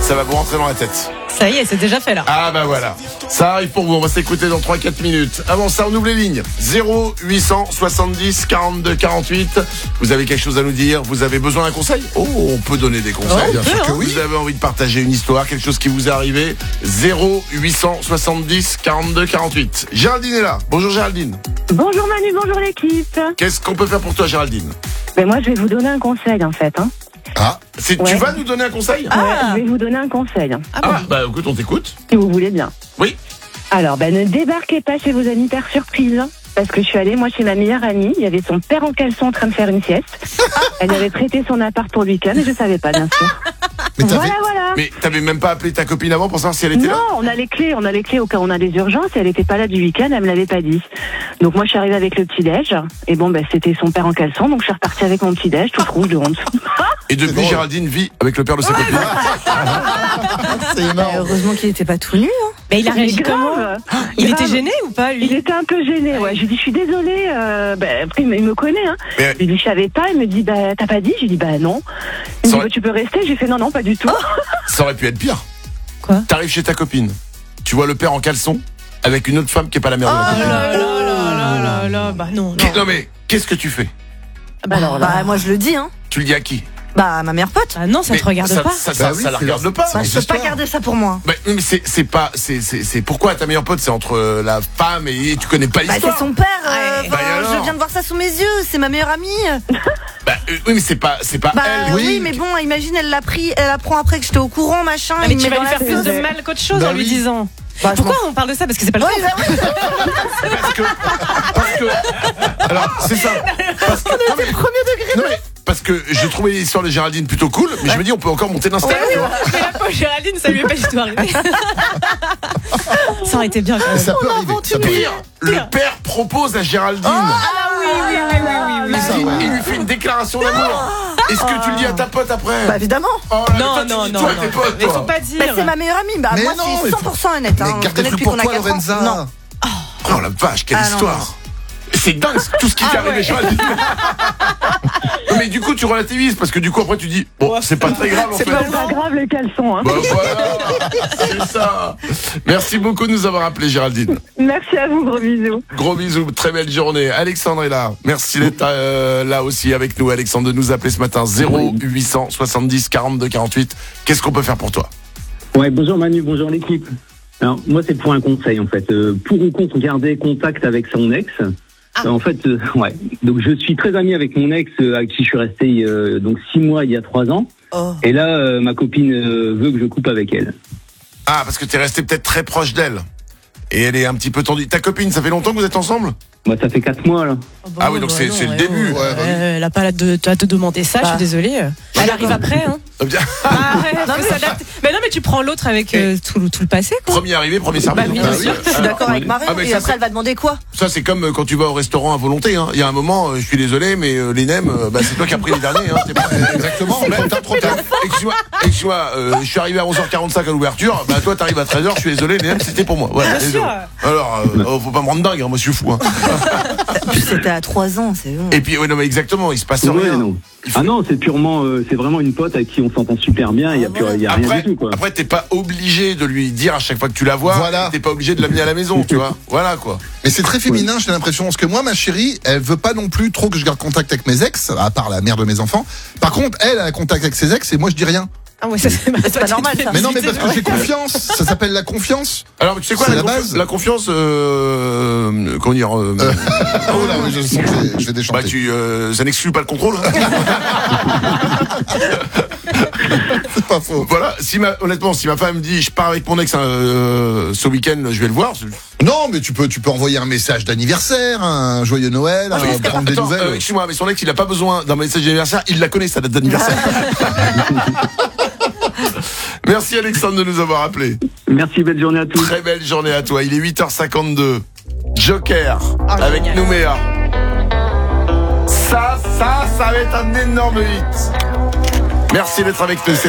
Ça va vous rentrer dans la tête. Ça y est, c'est déjà fait là. Ah bah voilà. Ça arrive pour vous, on va s'écouter dans 3-4 minutes. Avant ça, on ouvre les lignes. 0870 42 48. Vous avez quelque chose à nous dire? Vous avez besoin d'un conseil? Oh, on peut donner des conseils. Oh, bien sûr que oui. Vous avez envie de partager une histoire, quelque chose qui vous est arrivé? 0870 42 48. Géraldine est là. Bonjour Géraldine. Bonjour Manu, bonjour l'équipe. Qu'est-ce qu'on peut faire pour toi Géraldine? Ben moi, je vais vous donner un conseil en fait. Ah, tu Ouais. vas nous donner un conseil? Ouais, je vais vous donner un conseil, Bah écoute, on t'écoute. si vous voulez bien. Oui. Alors, ne débarquez pas chez vos amis par surprise. Parce que je suis allée, moi, chez ma meilleure amie. Il y avait son père en caleçon en train de faire une sieste. Elle avait prêté son appart pour le week-end et je savais pas, bien sûr. Mais t'avais- Voilà. Mais t'avais même pas appelé ta copine avant pour savoir si elle était Non, là? on a les clés au cas où on a des urgences. Et elle était pas là du week-end, elle me l'avait pas dit. Donc moi, je suis arrivée avec le petit-déj. Et bon, c'était son père en caleçon. Donc je suis repartie avec mon petit-déj, toute rouge de honte. Et depuis, drôle. Géraldine vit avec le père de sa copine. C'est énorme. Heureusement qu'il était pas tout nu. Hein. Mais il a Mais réagi comment? Il grave. était gêné ou pas, Il lui? était un peu gêné, ouais. Je lui dis, je suis désolée. Après, il me connaît, hein. Mais- Je lui dis, je savais pas. Il me dit, t'as pas dit? Je lui dis, non. Il Ça me aurait- dit, tu peux rester? J'ai fait, non, pas du tout. Ça aurait pu être pire. Quoi? T'arrives chez ta copine, tu vois le père en caleçon avec une autre femme qui est pas la mère de la Oh copine. là là, bah non. Non mais, qu'est-ce que tu fais? Alors là. Bah moi je le dis hein. Tu le dis à qui? Bah à ma meilleure pote. Ah non, ça Mais te regarde pas. Ça Bah oui, la c'est regarde leur- pas. Bah, je peux pas histoire. garder ça pour moi. Bah, mais c'est pourquoi ta meilleure pote, c'est entre la femme et tu connais pas Bah l'histoire. c'est son père. Bah, et alors je viens de voir ça sous mes yeux. C'est ma meilleure amie. Bah, oui mais c'est pas Bah elle. oui, mais bon, imagine elle l'a pris, elle apprend après que j'étais au courant, machin. Ah, mais il me tu met vas dans lui la faire plus sauce. de mal qu'autre chose Bah en lui oui. disant. Bah, je Pourquoi m'en- on parle de ça? Parce que c'est pas le Ouais, cas. bah oui. parce que alors c'est ça. Parce que, non, mais, non, mais, parce que j'ai trouvé l'histoire de Géraldine plutôt cool, mais je me dis on peut encore monter d'un step. tu vois. Mais la pauvre Géraldine, ça lui est pas du tout arrivé. Ça aurait été bien quand même. Ça peut arriver. Ça peut arriver. Pire, le père propose à Géraldine. Oui. Ça, ouais. Il lui fait une déclaration d'amour. Est-ce que tu le dis à ta pote après? Bah évidemment. Oh là, Non, toi, tu non, dis non, toi à non. tes potes, Mais toi. faut pas Bah, dire. c'est ma meilleure amie. Bah Mais moi non, c'est mais 100% honnête. Mais Hein. On se garde des connaît trucs depuis pour qu'on a toi, 4 ans. Lorenza. Non. Oh la vache, quelle Ah, non, histoire. C'est dingue tout ce qui t'est arrivé, Géraldine. Non, mais du coup tu relativises parce que du coup après tu dis bon c'est pas très grave en fait. C'est pas C'est pas grave les caleçons, hein. Bah voilà, c'est ça. Merci beaucoup de nous avoir appelé Géraldine. Merci à vous, gros bisous. Gros bisous, très belle journée. Alexandre est là. Merci d'être là aussi avec nous, Alexandre, de nous appeler ce matin. 0870 42 48. Qu'est-ce qu'on peut faire pour toi? Ouais, bonjour Manu, bonjour l'équipe. Alors, moi, c'est pour un conseil, en fait. Pour ou contre garder contact avec son ex. En fait, ouais. Donc, je suis très ami avec mon ex, avec qui je suis resté donc 6 mois il y a 3 ans. Oh. Et là, ma copine veut que je coupe avec elle. Ah, parce que t'es resté peut-être très proche d'elle. Et elle est un petit peu tendue. Ta copine, ça fait longtemps que vous êtes ensemble? Moi, ça fait 4 mois, là. Ah oui, donc c'est le début. Ouais, bah oui. Elle a pas à te demander ça, je suis désolée. Elle arrive après, hein. Bien. Arrête, faut s'adapter. Mais non, mais tu prends l'autre avec tout le passé, quoi. Premier arrivé, premier servi. Bah, bien Ah, sûr. oui. Je suis d'accord avec Ah, Marion. mais Et ça, après elle va demander quoi? Ça, c'est comme quand tu vas au restaurant à volonté. Hein. Il y a un moment, je suis désolé, mais les nems, c'est toi qui as pris les derniers. Hein. C'est pas... Exactement. Mais t'as trop tard. Excuse-moi, je suis arrivé à 11h45 à l'ouverture. Bah toi, t'arrives à 13h. Je suis désolé, les nems, c'était pour moi. Voilà. Bien désolé. sûr. Alors, faut pas me rendre dingue, hein, moi je suis fou. Hein. En plus c'était à 3 ans, c'est bon. Et puis, ouais, non, mais exactement, il se passe Ouais, rien. non. Ah non, c'est purement, c'est vraiment une pote avec qui on s'entend super bien. Il y a rien Après, du tout, quoi. après, t'es pas obligé de lui dire à chaque fois que tu la vois. Voilà. T'es pas obligé de l'amener à la maison, tu vois. Voilà quoi. Mais c'est très féminin, j'ai l'impression. Parce que moi, ma chérie, elle veut pas non plus trop que je garde contact avec mes ex, à part la mère de mes enfants. Par contre, elle a contact avec ses ex et moi, je dis rien. Ah ouais, ça c'est pas normal, ça. Mais non, mais parce que j'ai confiance. Ça s'appelle la confiance. Alors, tu sais quoi, C'est la la base. La confiance, comment dire, Oh là, oui, je sens que je vais déchanter. ça n'exclut pas le contrôle. C'est pas faux. Voilà, honnêtement, si ma femme me dit je pars avec mon ex ce week-end, je vais le voir. Non, mais tu peux envoyer un message d'anniversaire, un joyeux Noël, prendre des Attends, nouvelles. excuse-moi, mais son ex, il a pas besoin d'un message d'anniversaire, il la connaît sa date d'anniversaire. Merci Alexandre de nous avoir appelés. Merci, belle journée à tous. Très belle journée à toi. Il est 8h52. Joker avec génial. Nouméa. Ça va être un énorme hit. Merci d'être avec nous. C'est